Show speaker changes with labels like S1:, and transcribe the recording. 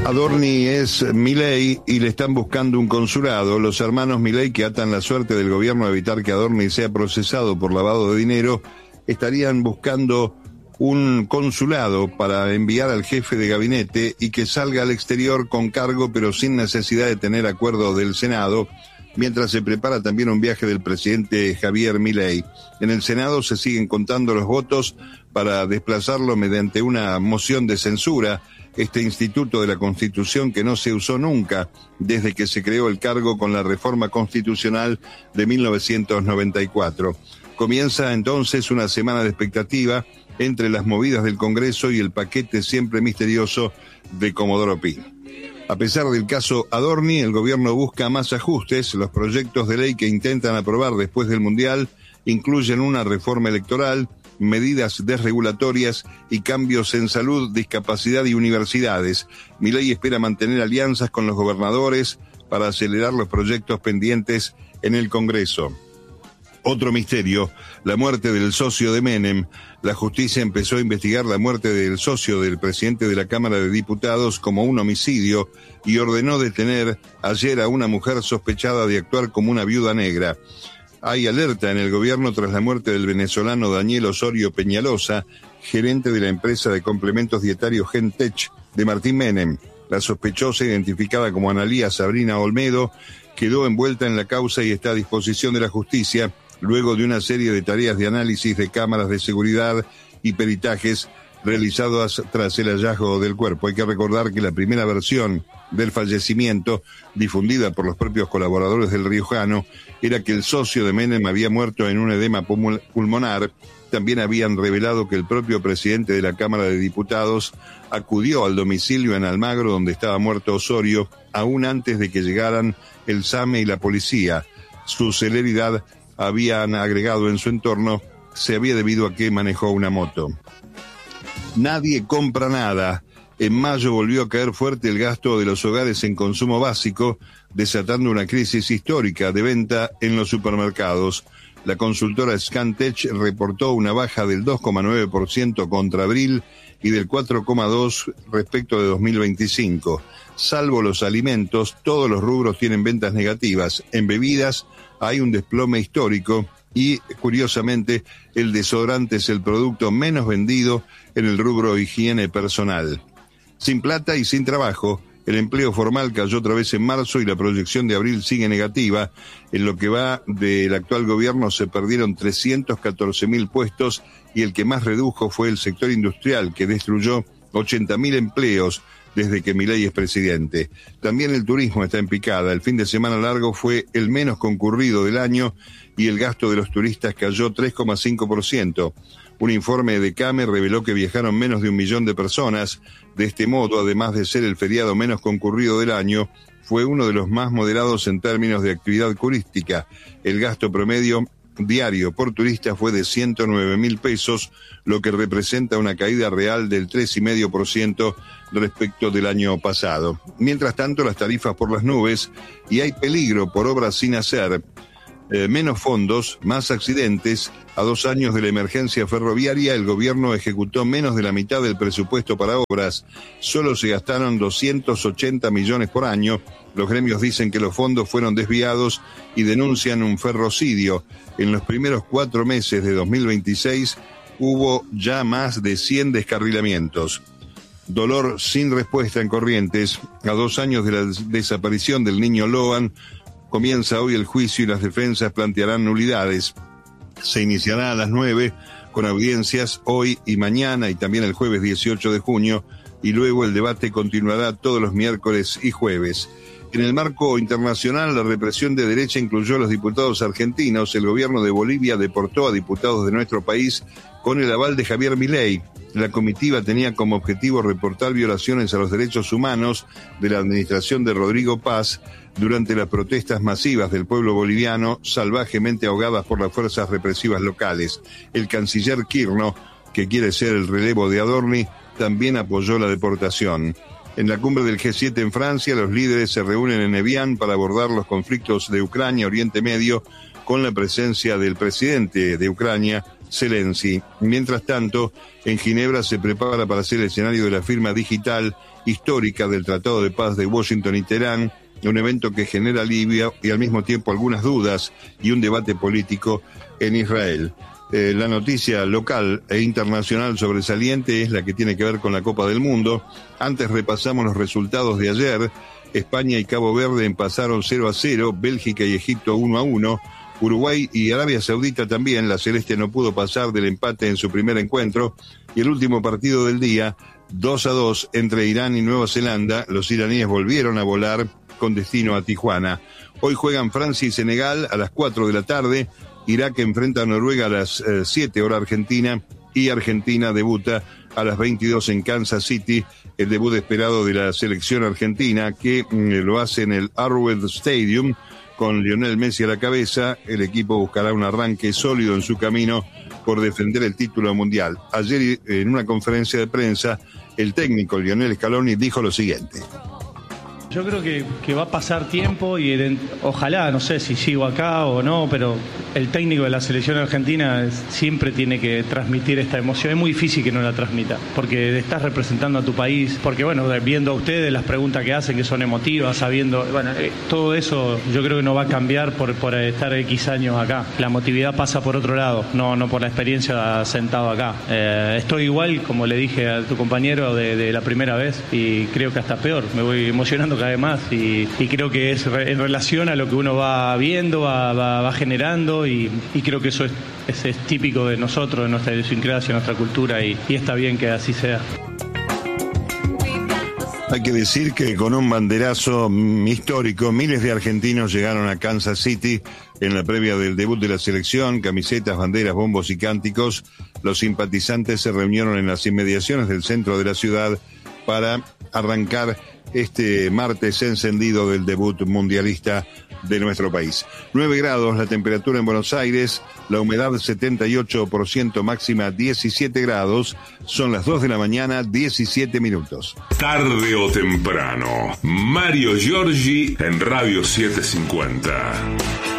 S1: Adorni es Milei y le están buscando un consulado. Los hermanos Milei, que atan la suerte del gobierno a evitar que Adorni sea procesado por lavado de dinero, estarían buscando un consulado para enviar al jefe de gabinete y que salga al exterior con cargo pero sin necesidad de tener acuerdo del Senado, mientras se prepara también un viaje del presidente Javier Milei. En el Senado se siguen contando los votos para desplazarlo mediante una moción de censura, este instituto de la Constitución que no se usó nunca desde que se creó el cargo con la reforma constitucional de 1994. Comienza entonces una semana de expectativa entre las movidas del Congreso y el paquete siempre misterioso de Comodoro Pi. A pesar del caso Adorni, el gobierno busca más ajustes. Los proyectos de ley que intentan aprobar después del Mundial incluyen una reforma electoral, medidas desregulatorias y cambios en salud, discapacidad y universidades. Milei espera mantener alianzas con los gobernadores para acelerar los proyectos pendientes en el Congreso. Otro misterio, la muerte del socio de Menem. La justicia empezó a investigar la muerte del socio del presidente de la Cámara de Diputados como un homicidio y ordenó detener ayer a una mujer sospechada de actuar como una viuda negra. Hay alerta en el gobierno tras la muerte del venezolano Daniel Osorio Peñalosa, gerente de la empresa de complementos dietarios Gentech de Martín Menem. La sospechosa, identificada como Analía Sabrina Olmedo, quedó envuelta en la causa y está a disposición de la justicia luego de una serie de tareas de análisis de cámaras de seguridad y peritajes realizados tras el hallazgo del cuerpo. Hay que recordar que la primera versión del fallecimiento, difundida por los propios colaboradores del Riojano, era que el socio de Menem había muerto en un edema pulmonar. También habían revelado que el propio presidente de la Cámara de Diputados acudió al domicilio en Almagro donde estaba muerto Osorio, aún antes de que llegaran el SAME y la policía. Su celeridad, habían agregado en su entorno, se había debido a que manejó una moto. Nadie compra nada. En mayo volvió a caer fuerte el gasto de los hogares en consumo básico, desatando una crisis histórica de venta en los supermercados. La consultora Scantech reportó una baja del 2,9% contra abril y del 4,2% respecto de 2025. Salvo los alimentos, todos los rubros tienen ventas negativas. En bebidas hay un desplome histórico y, curiosamente, el desodorante es el producto menos vendido en el rubro higiene personal. Sin plata y sin trabajo, el empleo formal cayó otra vez en marzo y la proyección de abril sigue negativa. En lo que va del actual gobierno se perdieron 314.000 puestos y el que más redujo fue el sector industrial, que destruyó 80.000 empleos desde que Milei es presidente. También el turismo está en picada. El fin de semana largo fue el menos concurrido del año y el gasto de los turistas cayó 3,5%. Un informe de CAME reveló que viajaron menos de 1 millón de personas. De este modo, además de ser el feriado menos concurrido del año, fue uno de los más moderados en términos de actividad turística. El gasto promedio diario por turista fue de 109.000 pesos, lo que representa una caída real del 3,5% respecto del año pasado. Mientras tanto, las tarifas por las nubes y hay peligro por obras sin hacer. Menos fondos, más accidentes. A 2 años de la emergencia ferroviaria, el gobierno ejecutó menos de la mitad del presupuesto para obras. Solo se gastaron 280 millones por año. Los gremios dicen que los fondos fueron desviados y denuncian un ferrocidio. En los primeros 4 meses de 2026 hubo ya más de 100 descarrilamientos. Dolor sin respuesta en Corrientes. A 2 años de la desaparición del niño Loan, comienza hoy el juicio y las defensas plantearán nulidades. Se iniciará a las 9 con audiencias hoy y mañana y también el jueves 18 de junio y luego el debate continuará todos los miércoles y jueves. En el marco internacional, la represión de derecha incluyó a los diputados argentinos. El gobierno de Bolivia deportó a diputados de nuestro país con el aval de Javier Milei. La comitiva tenía como objetivo reportar violaciones a los derechos humanos de la administración de Rodrigo Paz durante las protestas masivas del pueblo boliviano, salvajemente ahogadas por las fuerzas represivas locales. El canciller Kirchner, que quiere ser el relevo de Adorni, también apoyó la deportación. En la cumbre del G7 en Francia, los líderes se reúnen en Evian para abordar los conflictos de Ucrania, Oriente Medio, con la presencia del presidente de Ucrania, Zelensky. Mientras tanto, en Ginebra se prepara para ser el escenario de la firma digital histórica del Tratado de Paz de Washington y Teherán, un evento que genera alivio y al mismo tiempo algunas dudas y un debate político en Israel. La noticia local e internacional sobresaliente es la que tiene que ver con la Copa del Mundo. Antes repasamos los resultados de ayer. España y Cabo Verde empataron 0-0, Bélgica y Egipto 1-1, Uruguay y Arabia Saudita también. La celeste no pudo pasar del empate en su primer encuentro, y el último partido del día, 2-2 entre Irán y Nueva Zelanda. Los iraníes volvieron a volar con destino a Tijuana. Hoy juegan Francia y Senegal a las 4 de la tarde, Irak enfrenta a Noruega a las 7 hora argentina, y Argentina debuta a las 22 en Kansas City, el debut esperado de la selección argentina, que lo hace en el Arrowhead Stadium, con Lionel Messi a la cabeza. El equipo buscará un arranque sólido en su camino por defender el título mundial. Ayer, en una conferencia de prensa, el técnico Lionel Scaloni dijo lo siguiente.
S2: Yo creo que va a pasar tiempo y ojalá, no sé si sigo acá o no, pero el técnico de la selección argentina siempre tiene que transmitir esta emoción. Es muy difícil que no la transmita, porque estás representando a tu país, porque bueno, viendo a ustedes las preguntas que hacen, que son emotivas, sabiendo, bueno, todo eso yo creo que no va a cambiar por estar X años acá. La emotividad pasa por otro lado, no por la experiencia sentado acá. Estoy igual, como le dije a tu compañero, de la primera vez, y creo que hasta peor, me voy emocionando cada vez más, y creo que es en relación a lo que uno va viendo, va generando, y creo que eso es típico de nosotros, de nuestra idiosincrasia, de nuestra cultura, y está bien que así sea.
S1: Hay que decir que con un banderazo histórico, miles de argentinos llegaron a Kansas City en la previa del debut de la selección. Camisetas, banderas, bombos y cánticos. Los simpatizantes se reunieron en las inmediaciones del centro de la ciudad para arrancar este martes encendido del debut mundialista de nuestro país. 9 grados la temperatura en Buenos Aires, la humedad 78%, máxima 17 grados, son las 2 de la mañana, 17 minutos.
S3: Tarde o temprano, Mario Giorgi en Radio 750.